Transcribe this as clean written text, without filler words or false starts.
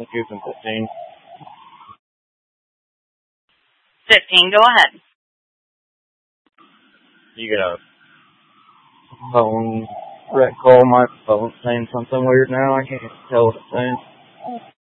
Houston 15. 15, go ahead. You get a phone rec call. My phone's saying something weird now. I can't tell what it's saying.